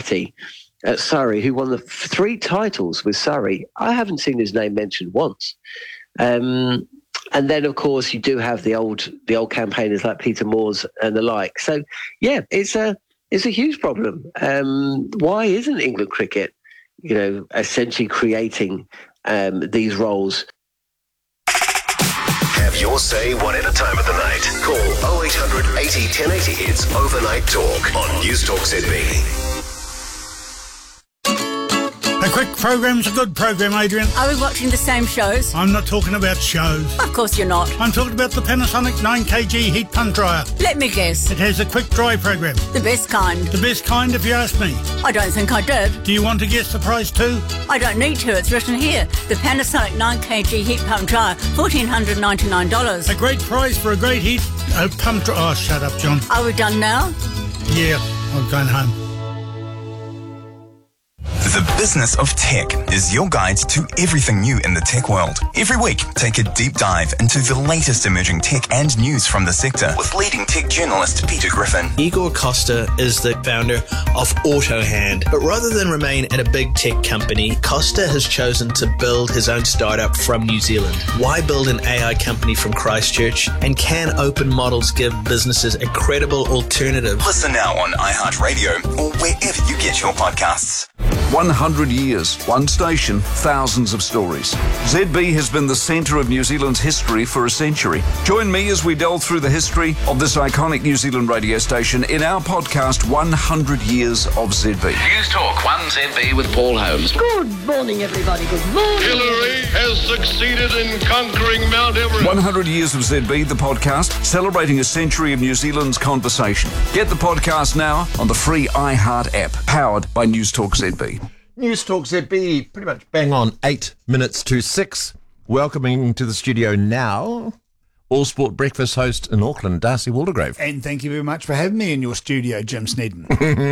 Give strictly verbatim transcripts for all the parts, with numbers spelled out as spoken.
Rafferty at Surrey, who won the three titles with Surrey. I haven't seen his name mentioned once. Um, and then, of course, you do have the old the old campaigners like Peter Moores and the like. So, yeah, it's a it's a huge problem. Um, why isn't England cricket, you know, essentially creating um, these roles? Have your say whatever time of the night. Call oh eight hundred eighty ten eighty. It's Overnight Talk on News Talk Z B. A quick program's a good program, Adrian. Are we watching the same shows? I'm not talking about shows. Of course you're not. I'm talking about the Panasonic nine kilogram heat pump dryer. Let me guess. It has a quick dry program. The best kind. The best kind, if you ask me. I don't think I did. Do you want to guess the price too? I don't need to. It's written here. The Panasonic nine kilogram heat pump dryer, one thousand four hundred ninety-nine dollars. A great price for a great heat uh, pump dryer. Oh, shut up, John. Are we done now? Yeah, I'm going home. The Business of Tech is your guide to everything new in the tech world. Every week, take a deep dive into the latest emerging tech and news from the sector with leading tech journalist Peter Griffin. Igor Costa is the founder of AutoHand, but rather than remain at a big tech company, Costa has chosen to build his own startup from New Zealand. Why build an A I company from Christchurch? And can open models give businesses a credible alternative? Listen now on iHeartRadio or wherever you get your podcasts. one hundred years, one station, thousands of stories. Z B has been the centre of New Zealand's history for a century. Join me as we delve through the history of this iconic New Zealand radio station in our podcast, one hundred years of Z B. News Talk one Z B with Paul Holmes. Good morning, everybody. Good morning. Hillary has succeeded in conquering Mount Everest. one hundred years of Z B, the podcast, celebrating a century of New Zealand's conversation. Get the podcast now on the free iHeart app, powered by News Talk Z B. News Talk Z B, pretty much bang on eight minutes to six. Welcoming to the studio now, All Sport Breakfast host in Auckland, Darcy Waldegrave. And thank you very much for having me in your studio, Jim Sneddon.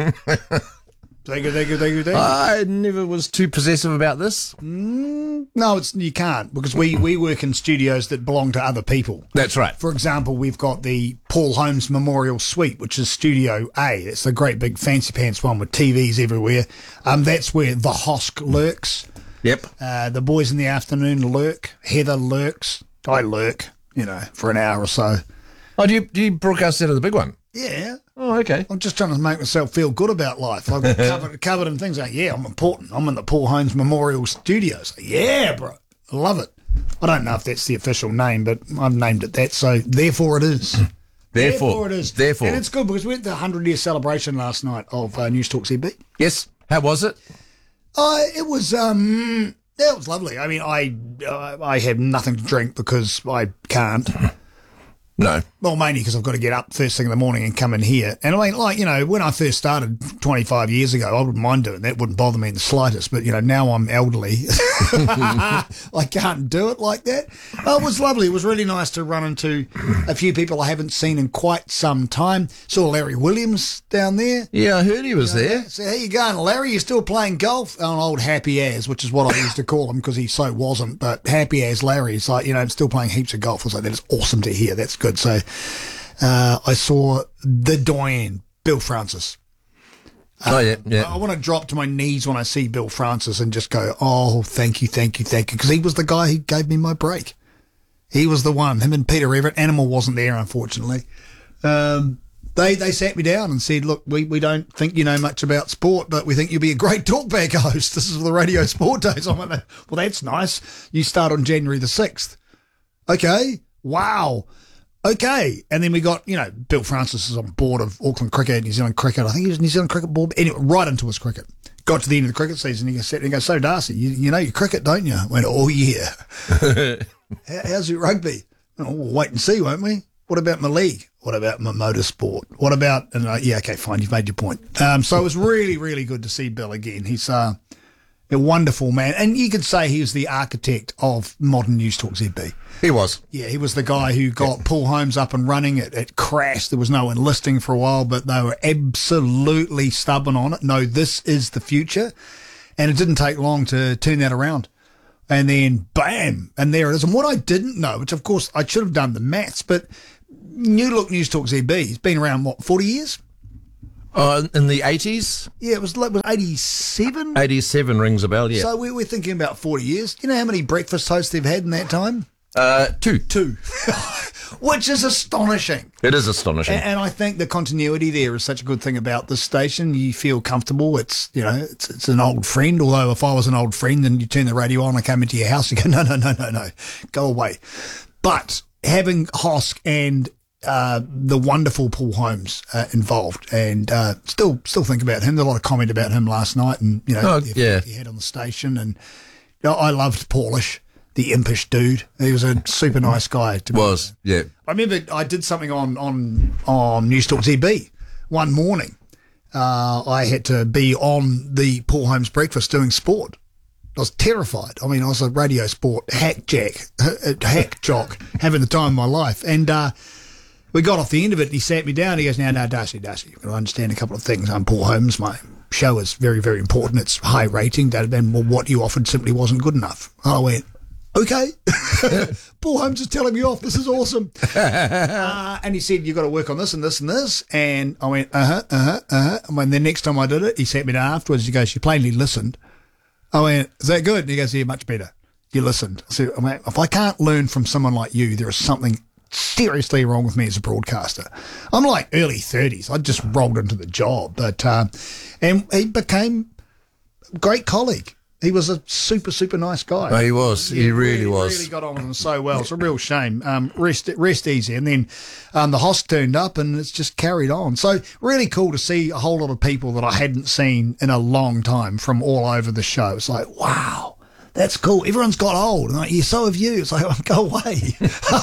Thank you, thank you, thank you, thank you. I never was too possessive about this. Mm, no, it's you can't, because we, we work in studios that belong to other people. That's right. For example, we've got the Paul Holmes Memorial Suite, which is Studio A. It's the great big fancy pants one with T Vs everywhere. Um, that's where the Hosk lurks. Yep. Uh, the boys in the afternoon lurk. Heather lurks. I lurk, you know, for an hour or so. Oh, do you, do you broadcast out of the big one? Yeah. Oh, okay. I'm just trying to make myself feel good about life. I've got covered, covered in things like, yeah, I'm important. I'm in the Paul Holmes Memorial Studios. Yeah, bro. I love it. I don't know if that's the official name, but I've named it that, so therefore it is. Therefore, therefore it is. Therefore. And it's good because we had the one hundred year celebration last night of uh, News Talk Z B. Yes. How was it? Uh, it was, um, yeah, it was lovely. I mean, I, uh, I have nothing to drink because I can't. No. Well, mainly because I've got to get up first thing in the morning and come in here. And I mean, like, you know, when I first started twenty-five years ago, I wouldn't mind doing that. Wouldn't bother me in the slightest. But, you know, now I'm elderly. I can't do it like that. Oh, it was lovely. It was really nice to run into a few people I haven't seen in quite some time. Saw Larry Williams down there. Yeah, I heard he was you know, there. So how you going, Larry? You still playing golf? Oh, an old Happy As, which is what I used to call him because he so wasn't. But Happy As Larry is like, you know, I'm still playing heaps of golf. I was like, that is awesome to hear. That's good. So uh, I saw the doyen, Bill Francis. Uh, oh, yeah, yeah. I, I want to drop to my knees when I see Bill Francis and just go, oh, thank you, thank you, thank you. Because he was the guy who gave me my break. He was the one. Him and Peter Everett. Animal wasn't there, unfortunately. Um, they they sat me down and said, look, we, we don't think you know much about sport, but we think you'll be a great talkback host. This is for the Radio Sport Days. I'm like, well, that's nice. You start on January the sixth. Okay. Wow. Okay. And then we got, you know, Bill Francis is on board of Auckland Cricket, New Zealand Cricket. I think he was New Zealand Cricket Board. Anyway, right into his cricket. Got to the end of the cricket season. He sat there and goes, so Darcy, you, you know your cricket, don't you? I went, oh, yeah. How's your rugby? Oh, we'll wait and see, won't we? What about my league? What about my motorsport? What about, and uh, yeah, okay, fine. You've made your point. Um, so it was really, really good to see Bill again. He's, uh, a wonderful man. And you could say he was the architect of modern News Talk Z B. He was. Yeah, he was the guy who got yeah. Paul Holmes up and running. It, it crashed. There was no enlisting for a while, but they were absolutely stubborn on it. No, this is the future. And it didn't take long to turn that around. And then, bam, and there it is. And what I didn't know, which of course I should have done the maths, but New Look News Talk Z B has been around, what, forty years? Uh, in the eighties? Yeah, it was like was eighty-seven. eighty-seven rings a bell, yeah. So we we're thinking about forty years. You know how many breakfast hosts they've had in that time? Uh, two. Two. Which is astonishing. It is astonishing. And, and I think the continuity there is such a good thing about this station. You feel comfortable. It's, you know, it's, it's an old friend. Although if I was an old friend and you turn the radio on, I come into your house, you go, no, no, no, no, no, go away. But having Hosk and uh, the wonderful Paul Holmes uh, involved, and uh, still still think about him. There's a lot of comment about him last night, and, you know, oh, the yeah. he had on the station. And you know, I loved Paulish, the impish dude. He was a super nice guy. To was, me. yeah. I remember I did something on, on, on News Talk Z B one morning. Uh, I had to be on the Paul Holmes breakfast doing sport. I was terrified. I mean, I was a radio sport hack jack, hack jock, having the time of my life. And uh, we got off the end of it, and he sat me down. He goes, now, now, Darcy, Darcy, you've got to understand a couple of things. I'm Paul Holmes. My show is very, very important. It's high rating. And well, what you offered simply wasn't good enough. I went, okay. Paul Holmes is telling me off. This is awesome. uh, and he said, you've got to work on this and this and this. And I went, uh-huh, uh-huh, uh-huh. And when the next time I did it, he sat me down afterwards. He goes, you plainly listened. I went, is that good? And he goes, yeah, much better. You listened. I said, I mean, if I can't learn from someone like you, there is something seriously wrong with me as a broadcaster. I'm like early thirties. I just rolled into the job. But uh, and he became a great colleague. He was a super, super nice guy. Oh, he was. Yeah, he really, really was. really got on with him so well. It's a real shame. Um, rest rest easy. And then um, the Hosk turned up, and it's just carried on. So really cool to see a whole lot of people that I hadn't seen in a long time from all over the show. It's like, wow, that's cool. Everyone's got old. And I'm like, yeah, so have you. It's like, oh, go away.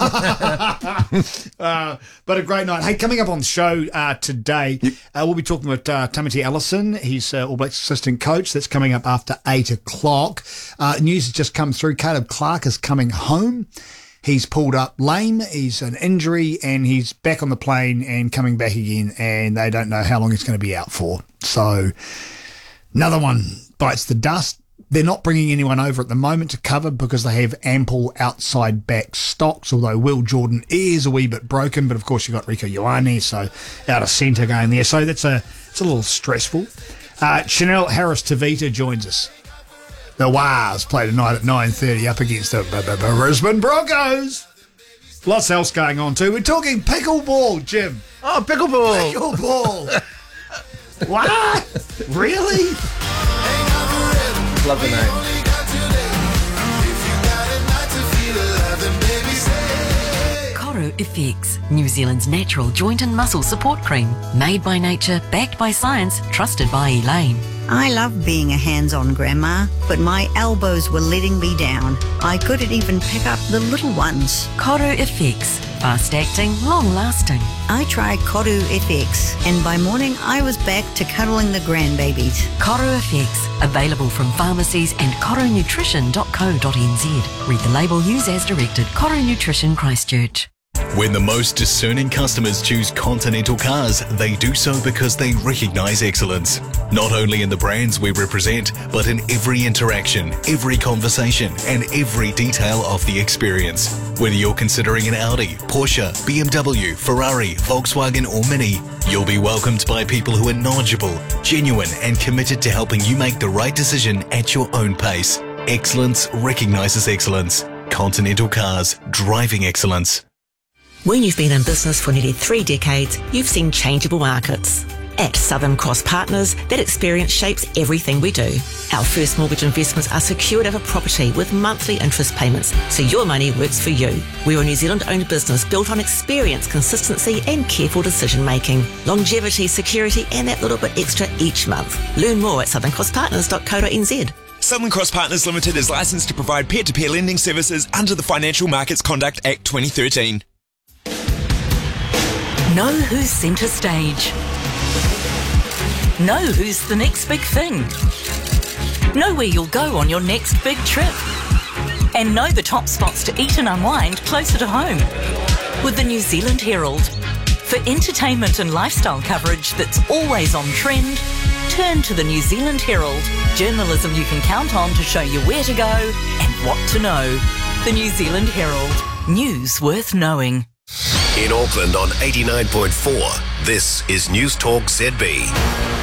uh, but a great night. Hey, coming up on the show uh, today, uh, we'll be talking with uh, Tamati Ellison. He's uh, All Blacks assistant coach. That's coming up after eight o'clock. Uh, news has just come through. Caleb Clark is coming home. He's pulled up lame. He's an injury, and he's back on the plane and coming back again, and they don't know how long he's going to be out for. So another one bites the dust. They're not bringing anyone over at the moment to cover because they have ample outside back stocks, although Will Jordan is a wee bit broken. But, of course, you've got Rico Ioane, so out of centre going there. So that's a it's a little stressful. Uh, Chanel Harris-Tavita joins us. The Wars play tonight at nine thirty up against the Brisbane Broncos. Lots else going on, too. We're talking pickleball, Jim. Oh, pickleball. Pickleball. What? Really? Love the name. Coro F X, New Zealand's natural joint and muscle support cream. Made by nature, backed by science, trusted by Elaine. I love being a hands-on grandma, but my elbows were letting me down. I couldn't even pick up the little ones. Coro F X, fast-acting, long-lasting. I tried Koru F X, and by morning I was back to cuddling the grandbabies. Coro F X, available from pharmacies and coro nutrition dot co dot n z. Read the label, use as directed. Coro Nutrition, Christchurch. When the most discerning customers choose Continental Cars, they do so because they recognise excellence. Not only in the brands we represent, but in every interaction, every conversation, and every detail of the experience. Whether you're considering an Audi, Porsche, B M W, Ferrari, Volkswagen or Mini, you'll be welcomed by people who are knowledgeable, genuine, and committed to helping you make the right decision at your own pace. Excellence recognises excellence. Continental Cars, driving excellence. When you've been in business for nearly three decades, you've seen changeable markets. At Southern Cross Partners, that experience shapes everything we do. Our first mortgage investments are secured over property with monthly interest payments, so your money works for you. We're a New Zealand-owned business built on experience, consistency and careful decision-making. Longevity, security and that little bit extra each month. Learn more at southern cross partners dot co dot n z. Southern Cross Partners Limited is licensed to provide peer-to-peer lending services under the Financial Markets Conduct Act twenty thirteen. Know who's centre stage. Know who's the next big thing. Know where you'll go on your next big trip. And know the top spots to eat and unwind closer to home. With the New Zealand Herald. For entertainment and lifestyle coverage that's always on trend, turn to the New Zealand Herald. Journalism you can count on to show you where to go and what to know. The New Zealand Herald. News worth knowing. In Auckland on eighty-nine point four, this is News Talk Z B.